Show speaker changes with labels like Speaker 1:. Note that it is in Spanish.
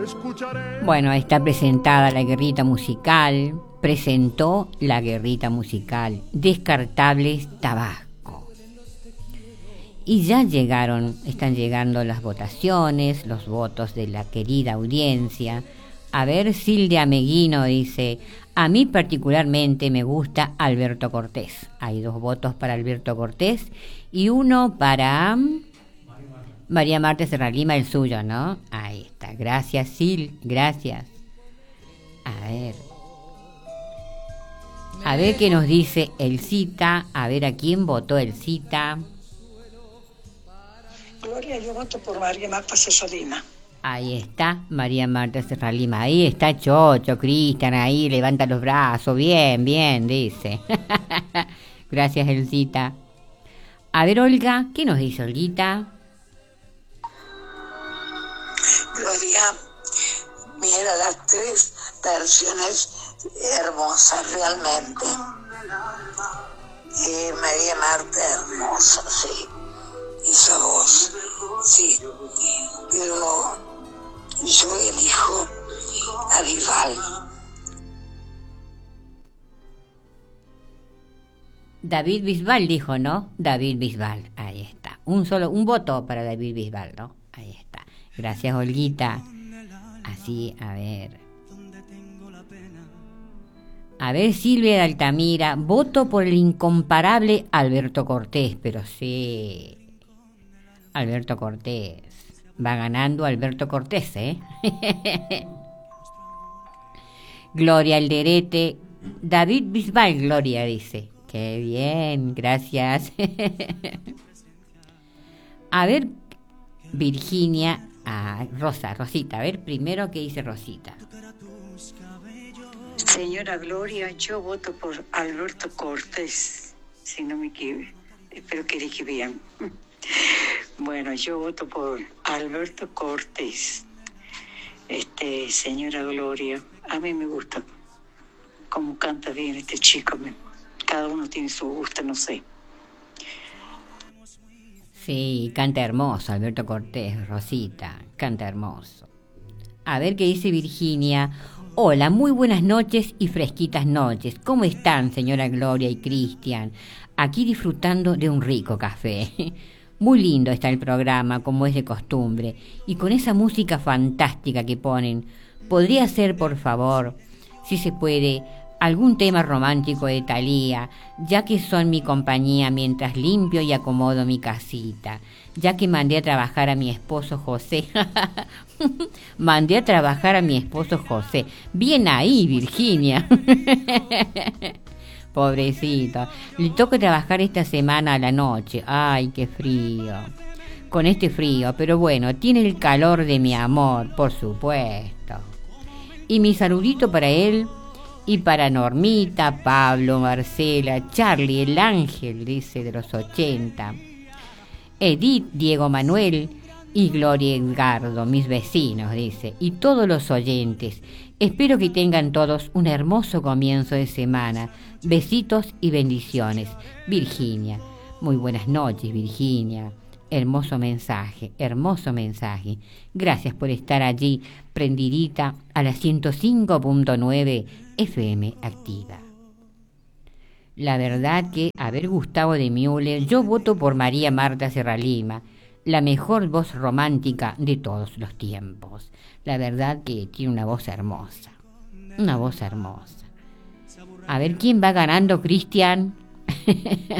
Speaker 1: Bueno, está presentada la guerrita musical. Presentó la guerrita musical Descartables Tabasco. Y ya están llegando las votaciones, los votos de la querida audiencia. A ver, Silvia Meguino dice: a mí particularmente me gusta Alberto Cortés. Hay 2 votos para Alberto Cortés y 1 para María Marta Serralima, el suyo, ¿no? Ahí está. Gracias, Sil, gracias. A ver qué nos dice el Cita. A ver a quién votó el Cita.
Speaker 2: Gloria, yo voto por María Marta Serralima.
Speaker 1: Ahí está María Marta Serralima. Ahí está Chocho, Cristian, ahí levanta los brazos. Bien, bien, dice. Gracias, Elcita. A ver, Olga, ¿qué nos dice Olguita?
Speaker 2: Gloria, mira las 3 versiones hermosas realmente. María Marta hermosa, sí. Y esa voz, sí. Pero yo elijo a Bisbal.
Speaker 1: David Bisbal dijo, ¿no? David Bisbal, ahí está. Un voto para David Bisbal, ¿no? Ahí está. Gracias, Olguita. Así, a ver. A ver, Silvia de Altamira, voto por el incomparable Alberto Cortés, pero sí. Alberto Cortés. Va ganando Alberto Cortés, ¿eh? Gloria Alderete. David Bisbal, Gloria, dice. Qué bien, gracias. A ver, Virginia. Rosita. A ver, primero, ¿qué dice Rosita?
Speaker 3: Señora Gloria, yo voto por Alberto Cortés, si no me equivoco. Espero que dije bien. Bueno, yo voto por Alberto Cortés. Señora Gloria, a mí me gusta cómo canta bien este chico. Cada uno tiene su gusto, no sé.
Speaker 1: Sí, canta hermoso Alberto Cortés, Rosita, canta hermoso. A ver qué dice Virginia. Hola, muy buenas noches y fresquitas noches. ¿Cómo están, señora Gloria y Cristian? Aquí disfrutando de un rico café. Muy lindo está el programa, como es de costumbre, y con esa música fantástica que ponen. ¿Podría ser, por favor, si se puede, algún tema romántico de Thalía, ya que son mi compañía mientras limpio y acomodo mi casita? Ya que mandé a trabajar a mi esposo José. Mandé a trabajar a mi esposo José. Bien ahí, Virginia. Pobrecito. Le toca trabajar esta semana a la noche. Ay, qué frío. Con este frío, pero bueno, tiene el calor de mi amor, por supuesto. Y mi saludito para él y para Normita, Pablo, Marcela, Charlie, el ángel, dice, de los 80. Edith, Diego Manuel y Gloria Edgardo, mis vecinos, dice, y todos los oyentes. Espero que tengan todos un hermoso comienzo de semana. Besitos y bendiciones. Virginia. Muy buenas noches, Virginia. Hermoso mensaje, hermoso mensaje. Gracias por estar allí, prendidita a la 105.9 FM Activa. La verdad que, a ver, Gustavo de Müller, yo voto por María Marta Serralima, la mejor voz romántica de todos los tiempos. La verdad que tiene una voz hermosa. Una voz hermosa. A ver, ¿quién va ganando, Cristian?